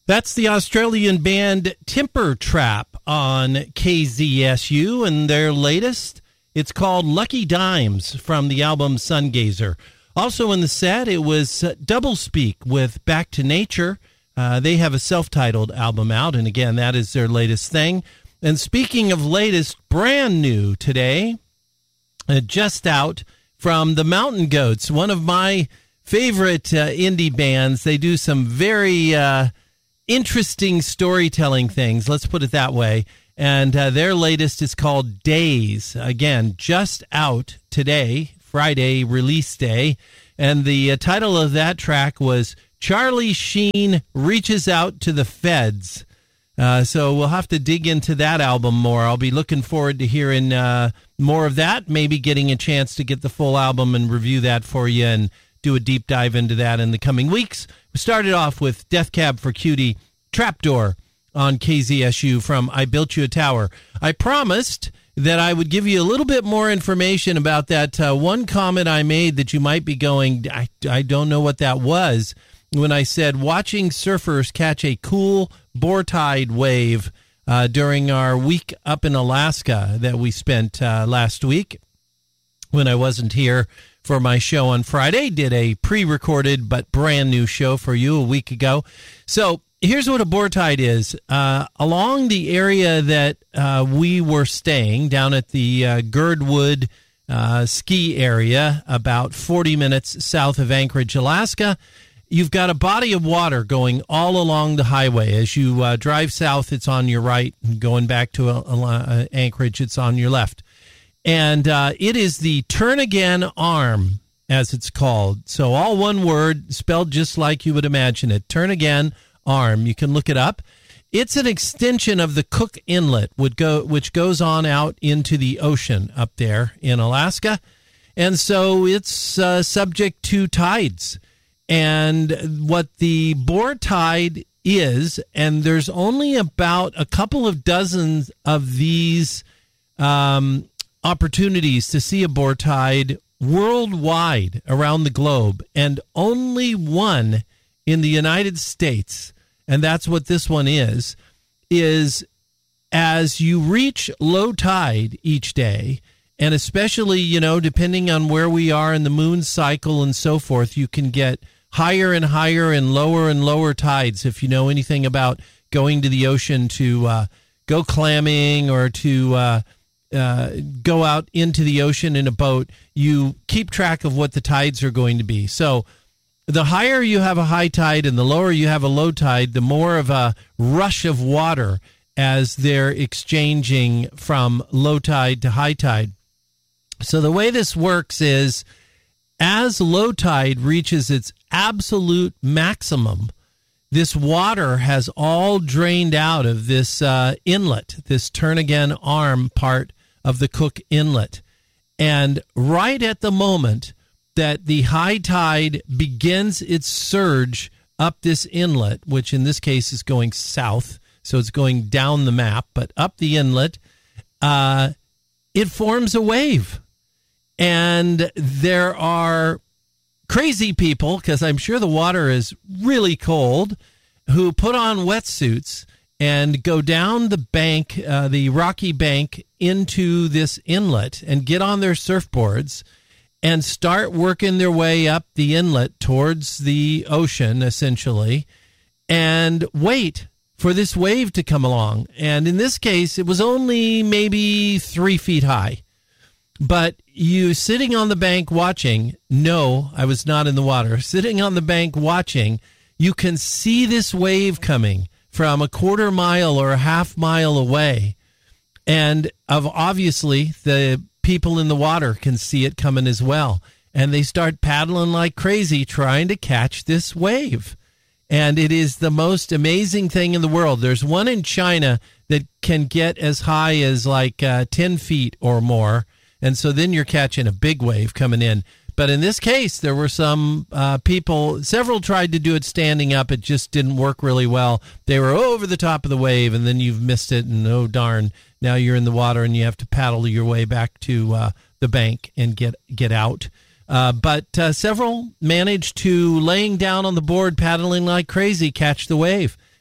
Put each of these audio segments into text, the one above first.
That's the Australian band Timber Trap on KZSU, and their latest, it's called Lucky Dimes from the album Sungazer. Also in the set, it was Doublespeak with Back to Nature. They have a self-titled album out, and again, that is their latest thing. And speaking of latest, brand new today, just out from the Mountain Goats, one of my favorite indie bands. They do some very interesting storytelling things, let's put it that way. And their latest is called Days. Again, just out today, Friday release day. And the title of that track was Charlie Sheen Reaches Out to the Feds. So we'll have to dig into that album more. I'll be looking forward to hearing more of that, maybe getting a chance to get the full album and review that for you and do a deep dive into that in the coming weeks. We started off with Death Cab for Cutie, Trapdoor on KZSU from I Built You a Tower. I promised that I would give you a little bit more information about that one comment I made that you might be going, I don't know what that was, when I said watching surfers catch a cool boar tide wave during our week up in Alaska that we spent last week when I wasn't here for my show on Friday. Did a pre-recorded but brand new show for you a week ago. So here's what a boar tide is. Along the area that we were staying, down at the Girdwood ski area, about 40 minutes south of Anchorage, Alaska, you've got a body of water going all along the highway. As you drive south, it's on your right. Going back to Anchorage, it's on your left. And it is the Turnagain Arm, as it's called. So all one word, spelled just like you would imagine it. Turnagain Arm. You can look it up. It's an extension of the Cook Inlet, which goes on out into the ocean up there in Alaska. And so it's subject to tides. And what the boar tide is, and there's only about a couple of dozens of these opportunities to see a boar tide worldwide around the globe, and only one in the United States, and that's what this one is as you reach low tide each day, and especially, depending on where we are in the moon cycle and so forth, you can get higher and higher and lower tides. If you know anything about going to the ocean to go clamming or to go out into the ocean in a boat, you keep track of what the tides are going to be. So the higher you have a high tide and the lower you have a low tide, the more of a rush of water as they're exchanging from low tide to high tide. So the way this works is, as low tide reaches its absolute maximum, this water has all drained out of this inlet, this Turnagain Arm part of the Cook Inlet. And right at the moment that the high tide begins its surge up this inlet, which in this case is going south, so it's going down the map, but up the inlet, it forms a wave. And there are crazy people, because I'm sure the water is really cold, who put on wetsuits and go down the bank, the rocky bank, into this inlet and get on their surfboards and start working their way up the inlet towards the ocean, essentially, and wait for this wave to come along. And in this case, it was only maybe 3 feet high. But you sitting on the bank watching, no, I was not in the water, sitting on the bank watching, you can see this wave coming from a quarter mile or a half mile away. And obviously the people in the water can see it coming as well. And they start paddling like crazy trying to catch this wave. And it is the most amazing thing in the world. There's one in China that can get as high as like 10 feet or more. And so then you're catching a big wave coming in. But in this case, there were some people, several tried to do it standing up. It just didn't work really well. They were over the top of the wave, and then you've missed it, and oh, darn, now you're in the water, and you have to paddle your way back to the bank and get out. But several managed to, laying down on the board, paddling like crazy, catch the wave.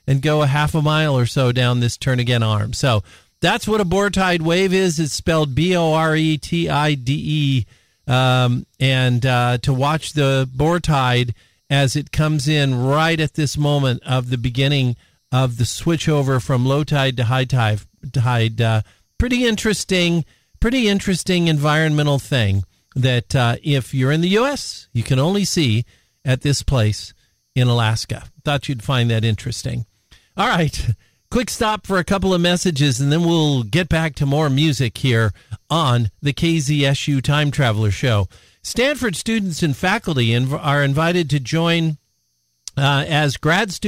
and go a half a mile or so down this Turnagain Arm. So that's what a boretide wave is. It's spelled Boretide. And to watch the boretide as it comes in right at this moment of the beginning of the switch over from low tide to high tide. Pretty interesting environmental thing that if you're in the U.S., you can only see at this place in Alaska. Thought you'd find that interesting. All right, quick stop for a couple of messages, and then we'll get back to more music here on the KZSU Time Traveler Show. Stanford students and faculty are invited to join as grad students